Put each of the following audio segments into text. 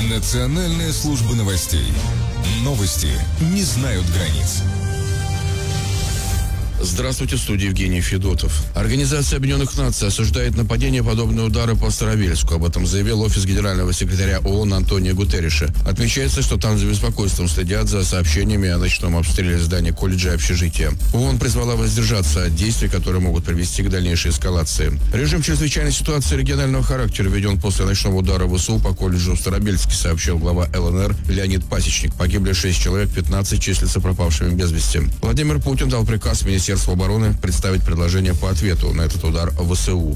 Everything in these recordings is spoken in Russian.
Национальная служба новостей. Новости не знают границ. Здравствуйте, в студии Евгений Федотов. Организация Объединенных Наций осуждает нападение, подобные удары по Старобельску. Об этом заявил офис генерального секретаря ООН Антонио Гутерриша. Отмечается, что там за беспокойством следят за сообщениями о ночном обстреле здания колледжа и общежития. ООН призвала воздержаться от действий, которые могут привести к дальнейшей эскалации. Режим чрезвычайной ситуации регионального характера введен после ночного удара ВСУ по колледжу в Старобельске, сообщил глава ЛНР Леонид Пасечник. Погибли 6 человек, 15 числятся пропавшими без вести. Владимир Путин дал приказ Министерству обороны представить предложение по ответу на этот удар ВСУ.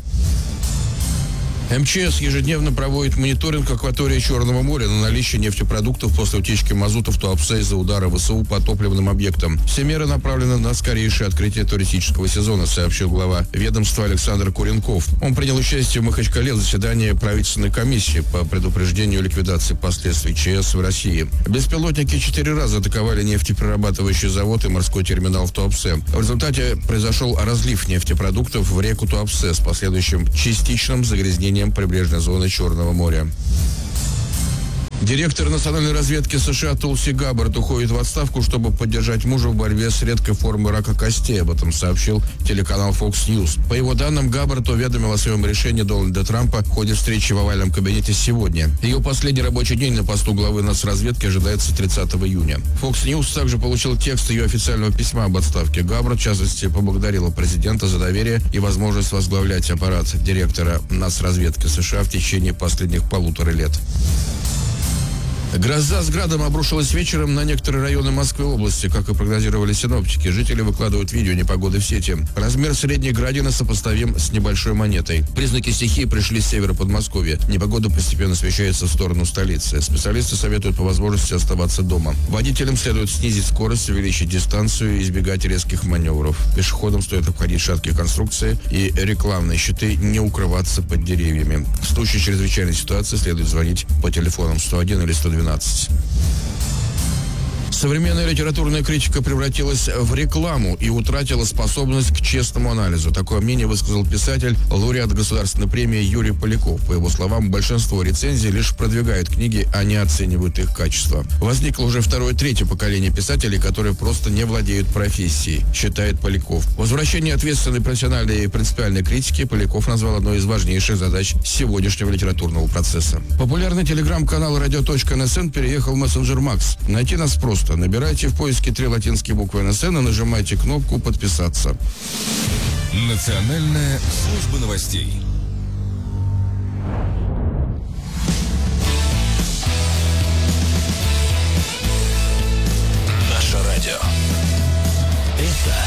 МЧС ежедневно проводит мониторинг акватории Черного моря на наличие нефтепродуктов после утечки мазута в Туапсе из-за удара ВСУ по топливным объектам. Все меры направлены на скорейшее открытие туристического сезона, сообщил глава ведомства Александр Куренков. Он принял участие в Махачкале в заседании правительственной комиссии по предупреждению и ликвидации последствий ЧС в России. Беспилотники 4 раза атаковали нефтеперерабатывающий завод и морской терминал в Туапсе. В результате произошел разлив нефтепродуктов в реку Туапсе с последующим частичным загрязнением прибрежной зоны Черного моря. Директор национальной разведки США Тулси Габбард уходит в отставку, чтобы поддержать мужа в борьбе с редкой формой рака костей. Об этом сообщил телеканал Fox News. По его данным, Габбард уведомил о своем решении Дональда Трампа в ходе встречи в овальном кабинете сегодня. Ее последний рабочий день на посту главы нацразведки ожидается 30 июня. Fox News также получил текст ее официального письма об отставке. Габбард, в частности, поблагодарила президента за доверие и возможность возглавлять аппарат директора нацразведки США в течение последних 1,5 лет. Гроза с градом обрушилась вечером на некоторые районы Москвы и области, как и прогнозировали синоптики. Жители выкладывают видео непогоды в сети. Размер средней градины сопоставим с небольшой монетой. Признаки стихии пришли с севера Подмосковья. Непогода постепенно смещается в сторону столицы. Специалисты советуют по возможности оставаться дома. Водителям следует снизить скорость, увеличить дистанцию и избегать резких маневров. Пешеходам стоит обходить шаткие конструкции и рекламные щиты, не укрываться под деревьями. В случае чрезвычайной ситуации следует звонить по телефонам 101 или 112. Современная литературная критика превратилась в рекламу и утратила способность к честному анализу. Такое мнение высказал писатель, лауреат государственной премии Юрий Поляков. По его словам, большинство рецензий лишь продвигают книги, а не оценивают их качество. Возникло уже второе-третье поколение писателей, которые просто не владеют профессией, считает Поляков. Возвращение ответственной профессиональной и принципиальной критики Поляков назвал одной из важнейших задач сегодняшнего литературного процесса. Популярный телеграм-канал radio.nsn переехал в мессенджер Макс. Найти нас просто. Набирайте в поиске 3 латинские буквы НСН и нажимайте кнопку «Подписаться». Национальная служба новостей.